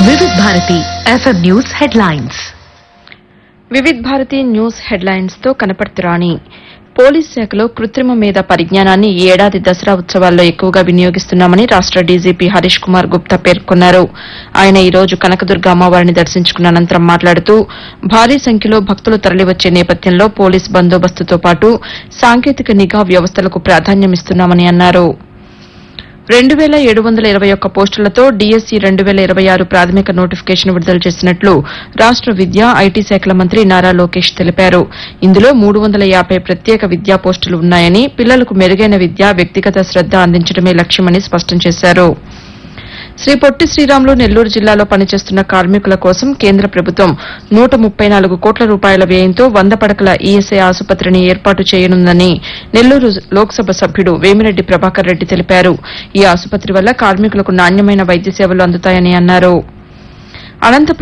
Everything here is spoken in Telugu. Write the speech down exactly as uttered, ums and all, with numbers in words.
Vividh Bharati FM news headlines. Vividh Bharati news headlines తో కనపడుతురాని. పోలీస్ శాఖలో కృత్రిమ మేధ పరిజ్ఞానాన్ని ఈ ఏడాది దసరా ఉత్సవాల్లో ఎక్కువగా వినియోగిస్తున్నామని రాష్ట డీజీపీ హరీష్ కుమార్ గుప్తా పేర్కొన్నారు. ఆయన ఈ రోజు కనకదుర్గ అమ్మవారిని దర్శించుకున్న అనంతరం మాట్లాడుతూ భారీ సంఖ్యలో భక్తులు తరలివచ్చే నేపథ్యంలో పోలీస్ బందోబస్తుతో పాటు సాంకేతిక నిఘా వ్యవస్థలకు ప్రాధాన్యమిస్తున్నామని అన్నారు. రెండు వేల ఏడు వందల ఇరవై ఒక్క పోస్టులతో డీఎస్సీ రెండు వేల ఇరవై ఆరు ప్రాథమిక నోటిఫికేషన్ విడుదల చేసినట్లు రాష్ట విద్యా ఐటీ శాఖల మంత్రి నారా లోకేష్ తెలిపారు. ఇందులో మూడు వందల యాబై ప్రత్యేక విద్యా పోస్టులు ఉన్నాయని, పిల్లలకు మెరుగైన విద్య, వ్యక్తిగత శ్రద్ద అందించడమే లక్ష్యమని స్పష్టం చేశారు. శ్రీ పొట్టి శ్రీరాములు నెల్లూరు జిల్లాలో పనిచేస్తున్న కార్మికుల కోసం కేంద్ర ప్రభుత్వం నూట ముప్పై నాలుగు కోట్ల రూపాయల వ్యయంతో వంద పడకల ఈఎస్ఐ ఆసుపత్రిని ఏర్పాటు చేయనుందని నెల్లూరు లోక్సభ సభ్యుడు వేమిరెడ్డి ప్రభాకర్ రెడ్డి తెలిపారు. ఈ ఆసుపత్రి వల్ల కార్మికులకు నాణ్యమైన వైద్య సేవలు అందుతాయని అన్నారు. అనంతపురం